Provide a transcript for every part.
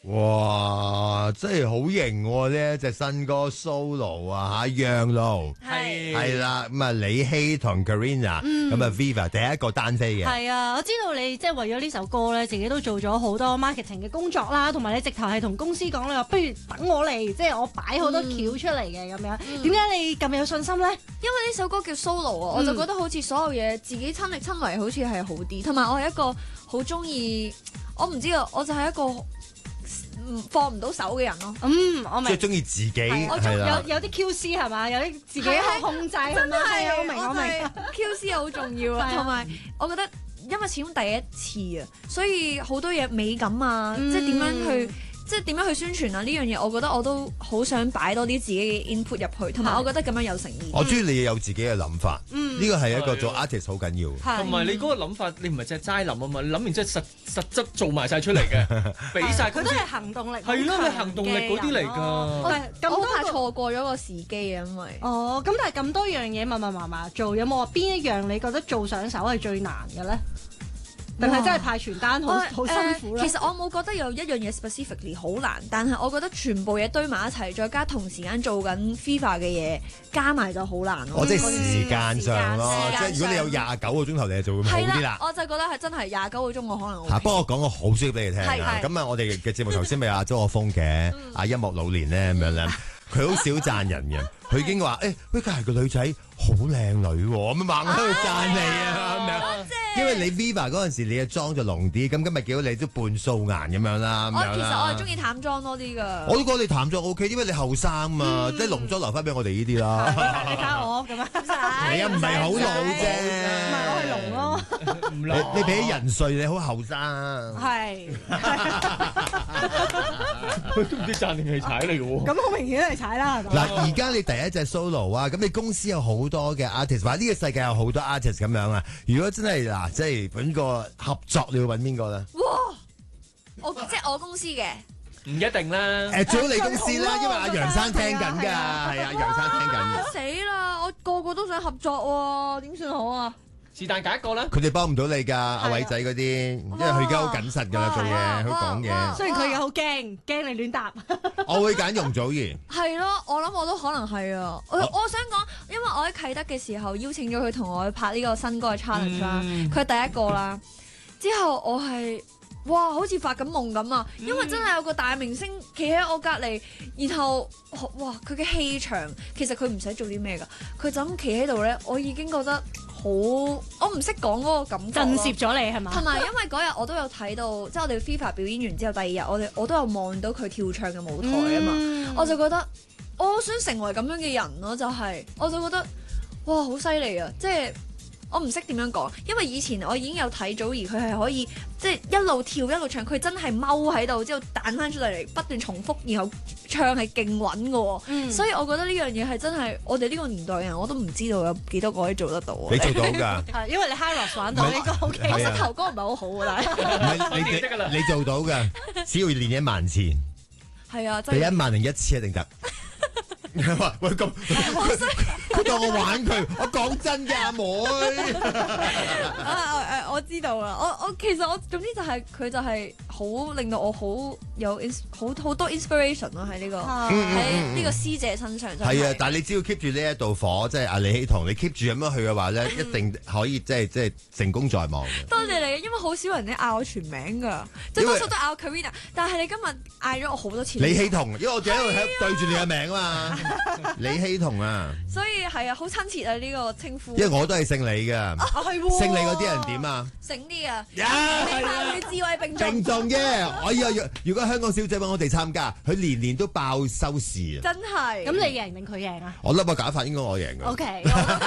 哇，真係好型喎！呢一隻新歌 solo 啊嚇，讓路係啦，咁啊李希同 Karina，咁啊 Viva 第一個單飛嘅。 係啊，我知道你即係為咗呢首歌咧，自己都做咗好多 marketing 嘅工作啦，同埋你直頭係同公司講你話，不如等我嚟，即係我擺好多橋出嚟嘅咁樣。點解你咁有信心咧？ 因為呢首歌叫 solo 啊，我就覺得好似所有嘢自己親力親為，好似係好啲。同埋我係一個好中意，我唔知啊，我就係一個放唔到手嘅人咯。 我明。 即係中意自己， 有啲 QC 係嘛，有啲自己控制係嘛，係啊，我明。 QC 好重要啊，同埋我覺得因為始終第一次啊，所以好多嘢美感啊，即係點樣去宣傳啊呢樣嘢，我覺得我都好想擺多啲自己嘅 input 入去，同埋我覺得咁樣有誠意。 我中意你有自己嘅諗法，呢個係一個做 artist 好緊要。 同埋你嗰個諗法，你唔係淨係齋諗啊嘛，你諗完之後實質做埋晒出嚟嘅，俾晒佢都係行動力。 係咯，係行動力嗰啲嚟㗎。 我好怕錯過咗個時機啊，因為咁但係咁多樣嘢密密麻麻做，有冇話邊一樣你覺得做上手係最難嘅咧？定係真係派傳單好辛苦咧？ 其實我冇覺得有一樣嘢 specifically 好難，但係我覺得全部嘢堆埋一齊，再加同時間做緊 FIFA 嘅嘢，加埋就好難咯。 即係時間上咯，即係如果你有29個鐘頭，你就會好啲啦。 我就覺得係真係29個鐘，我可能不過我講個好消息俾你聽啊！咁啊，我哋嘅節目頭先咪阿周學峰嘅音樂老年咧咁樣咧，佢好少讚人嘅，佢已經話喂，佢係個女仔好靚女喎，咁猛喺度讚你啊咁樣。因為你 Viva 嗰陣時，你嘅妝就濃啲，咁今日見到你都半素顏咁樣啦。 其實我係中意淡妝多啲㗎。 我都覺得你淡妝 OK，因為你後生嘛，即係濃妝留翻俾我哋呢啲啦。 你睇下我咁樣， 你唔係好老啫， 唔係我係濃咯。 唔老，你比起人歲，你好後生。 係。 佢都唔知讚定係踩你嘅喎。 咁好明顯係踩啦。 嗱，而家你第一隻 solo 啊，咁你公司有好多嘅 artist，話呢個世界有好多 artist 咁樣啊。如果真係嗱，即係揾個合作，你要揾邊個咧？ 哇！即係我公司嘅， 唔一定啦。 最好你公司啦，因為阿楊生聽緊㗎，係啊，楊生聽緊。 死啦！我個個都想合作喎，點算好啊？ 是但揀一個啦。 佢哋幫唔到你㗎，阿偉仔嗰啲，因為佢而家好謹慎㗎啦，做嘢，佢講嘢。 雖然佢而家好驚你亂答。 我會揀容祖兒。 係咯，我諗我都可能係啊。我想講，因為我喺啟德嘅時候邀請咗佢同我去拍呢個新歌嘅 challenge 啦，佢係第一個啦。之後我係哇，好似發緊夢咁啊！因為真係有個大明星企喺我隔離，然後哇，佢嘅氣場其實佢唔使做啲咩㗎，佢就咁企喺度咧，我已經覺得好，我唔識講嗰個感覺， 震懾咗你係嘛？ 同埋因為嗰日我都有睇到，即係我哋 FIFA 表演完之後，第二日我都有望到佢跳唱嘅舞台啊嘛，我就覺得我想成為咁樣嘅人咯，我就覺得哇，好犀利啊！即係。我唔識點樣講，因為以前我已經有睇祖兒，佢係可以即係一路跳一路唱，佢真係踎喺度之後彈翻出嚟，不斷重複，然後唱係勁穩嘅喎。所以我覺得呢樣嘢係真係我哋呢個年代嘅人，我都唔知道有幾多個可以做得到。 你做到㗎？ 係因為你 High Rock 玩到呢個 OK，我膝頭哥唔係好好㗎，但係你做到㗎，只要練1萬次。 係啊， 第10001次一定得。喂咁，佢當我玩佢，我講真嘅阿妹。 我知道啦，我其實我總之就係佢就係好令到我好有好多 inspiration 咯，喺呢個師姐身上。 係啊，但係你只要 keep 住呢一道火，即係阿李希彤，你 keep 住咁樣去嘅話咧，一定可以即係成功在望嘅。 多謝你，因為好少人咧嗌我全名㗎，即係多數都嗌我 Karina，但係你今日嗌咗我好多次。 李希彤，因為我仲喺度對住你嘅名啊嘛。李希彤啊， 所以係啊，好親切啊呢個稱呼。 因為我都係姓李㗎，姓李嗰啲人點啊？ 醒啲啊！ 起碼與智慧並重。 並重啫！我以後如果香港小姐揾我哋參加，佢年年都爆收視啊！ 真係。 咁你贏定佢贏啊？ 我笠個假髮應該我贏㗎。 OK。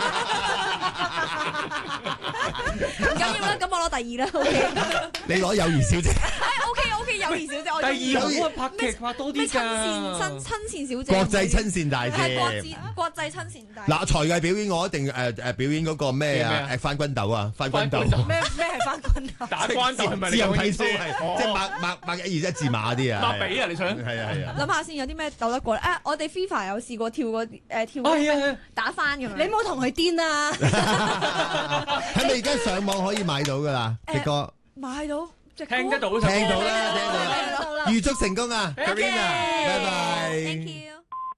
唔緊要啦，咁我攞第2啦。OK。 你攞友誼小姐。 OK，友誼小姐。 第2好拍劇拍多啲㗎。 親善小姐。 國際親善大使。 國際親善大使。 嗱，才藝表演我一定表演嗰個咩啊？翻軍鬥啊！翻軍鬥。 咩係翻軍鬥？ 打關鬥係咪？ 自由睇書係，即係擘1、2、1字馬啲啊！ 擘髀啊！你想？係啊！ 諗下先，有啲咩鬥得過咧？我哋 FIFA 有試過跳過跳打翻咁樣。 你唔好同佢癲啊！ 係咪而家上網可以買到㗎啦？隻歌買到。 聽得到， 聽到啦，聽到啦。 預祝成功啊 Karina， 拜拜。 Thank you。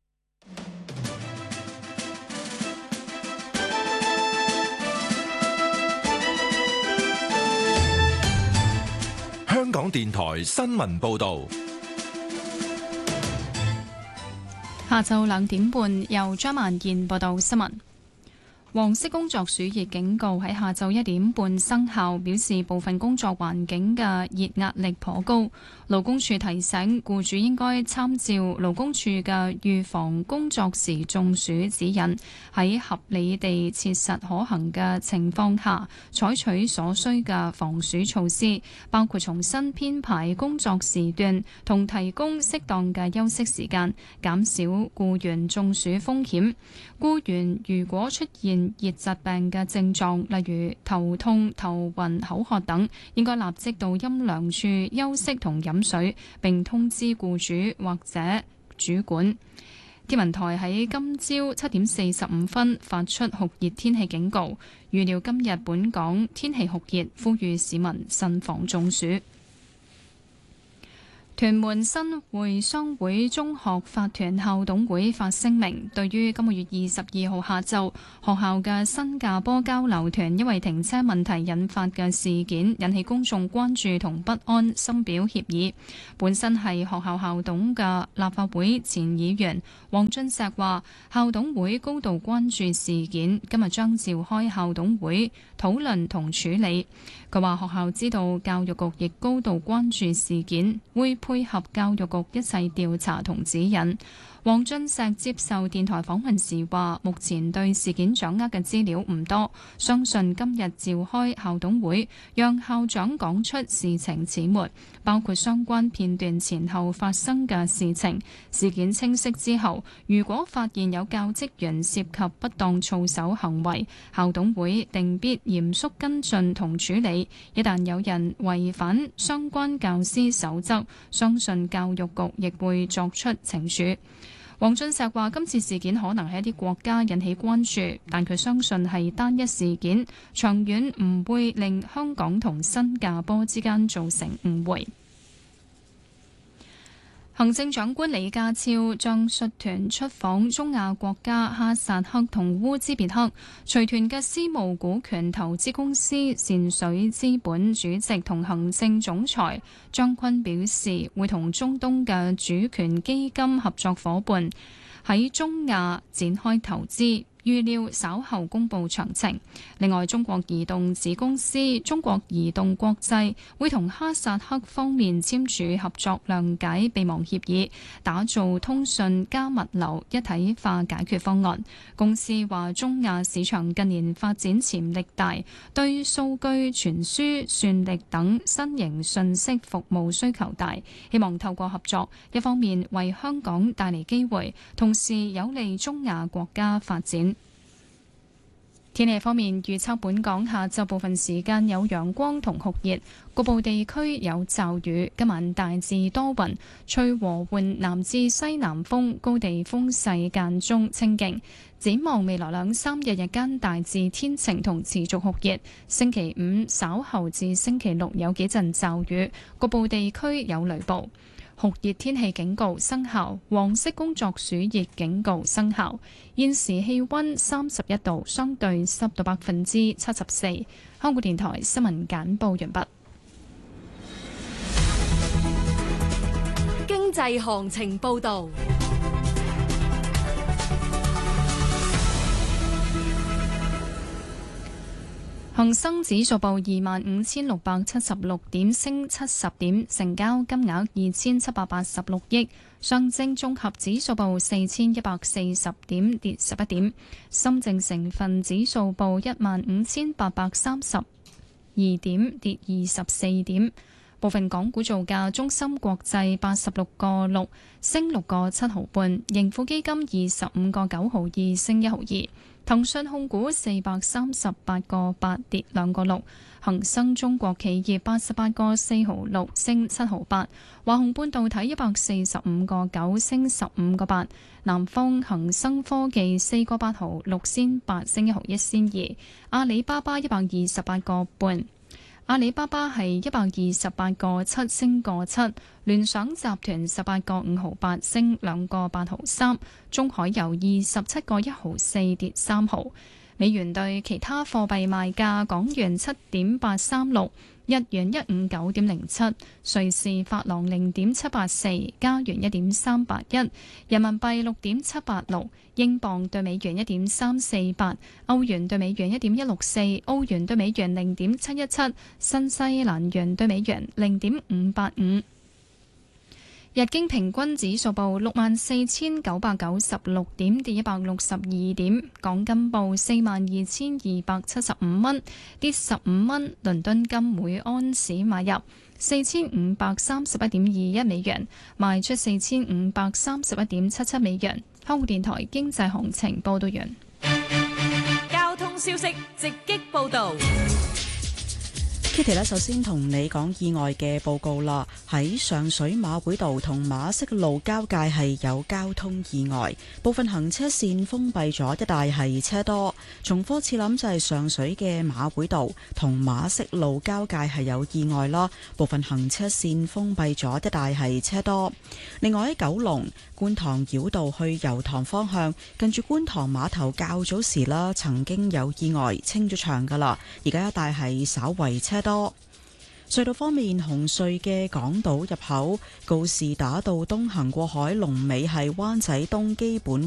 香港電台新聞報導， 下晝2點半，由張曼燕報道新聞。黃色工作暑熱警告喺下晝1點半生效，表示部分工作環境嘅熱壓力頗高。勞工處提醒僱主應該參照勞工處嘅預防工作時中暑指引，喺合理地切實可行嘅情況下，採取所需嘅防暑措施，包括重新編排工作時段同提供適當嘅休息時間，減少僱員中暑風險。僱員如果出現熱疾病嘅症狀，例如頭痛、頭暈、口渴等，應該立即到陰涼處休息同飲水，並通知僱主或者主管。天文台喺今朝7點45分發出酷熱天氣警告，預料今日本港天氣酷熱，呼籲市民慎防中暑。屯門新會商會中學法團校董會發聲明，對於今個月22號下晝學校嘅新加坡交流團因為停車問題引發嘅事件，引起公眾關注同不安，深表歉意。本身係學校校董嘅立法會前議員黃俊碩話，校董會高度關注事件，今日將召開校董會討論同處理。佢話學校知道教育局亦高度關注事件，會配合教育局一切調查同指引。黃俊碩接受電台訪問時話，目前對事件掌握嘅資料唔多，相信今日召開校董會，讓校長講出事情始末，包括相關片段前後發生嘅事情。事件清晰之後，如果發現有教職員涉及不當操守行為，校董會定必嚴肅跟進同處理。一旦有人違反相關教師守則，相信教育局亦會作出懲處。黃俊碩話：今次事件可能喺一啲國家引起關注，但佢相信係單一事件，長遠唔會令香港同新加坡之間造成誤會。行政長官李家超將率團出訪中亞國家哈薩克同烏茲別克，隨團嘅私募股權投資公司善水資本主席同行政總裁張坤表示，會同中東嘅主權基金合作夥伴喺中亞展開投資。預料稍後公布詳情。另外，中國移動子公司中國移動國際會同哈薩克方面簽署合作諒解備忘協議，打造通訊加物流一體化解決方案。公司話，中亞市場近年發展潛力大，對數據傳輸、算力等新型信息服務需求大，希望透過合作，一方面為香港帶嚟機會，同時有利中亞國家發展。天氣方面，預測本港下晝部分時間有陽光同酷熱，局部地區有驟雨。今晚大致多雲，吹和緩南至西南風，高地風勢間中清勁。展望未來2-3日日間大致天晴同持續酷熱，星期五稍後至星期六有幾陣驟雨，局部地區有雷暴。酷熱天氣警告生效，黃色工作暑熱警告生效。現時氣溫31度，相對濕度74%。香港電台新聞簡報完畢。 經濟行情報導。 恒生指數報25,676點，升70點，成交金額2,786億。上證綜合指數報4,140點，跌11點。深證成分指數報15,832點，跌24點。部分港股造價：中芯國際86個6，升6個7毫半；盈富基金25個9毫2，升1毫2。騰訊控股438個8，跌2個6；恒生中國企業88個4毫6，升7毫8；華虹半導體145個9，升15個8；南方恒生科技4個8毫6仙8，升1毫1仙2；阿里巴巴128個半。 阿里巴巴係128.7升個7，聯想集團18.5毫8升2.8毫3，中海油27.1毫4跌3毫。美元對其他貨幣賣價：港元7.836，日元159.07，瑞士法郎0.784，加元1.381，人民幣6.786，英鎊對美元1.348，歐元對美元1.164，澳元對美元0.717，新西蘭元對美元0.585。日經平均指數報64,996點，跌162點。港金報42,275蚊，跌15蚊。倫敦金每安士買入4,531.21美元，賣出4,531.77美元。香港電台經濟行情報道完。 交通消息直擊報導。 Kitty 咧，首先同你講意外嘅報告啦。喺上水馬會道同馬適路交界係有交通意外，部分行車線封閉咗，一帶係車多。重複次諗就係上水嘅馬會道同馬適路交界係有意外啦，部分行車線封閉咗，一帶係車多。另外喺九龍觀塘繞道去油塘方向，近住觀塘碼頭較早時啦，曾經有意外清咗場噶啦，而家一帶係稍為車多。隧道方面，紅隧嘅港島入口告士打道東行過海，龍尾係灣仔東基本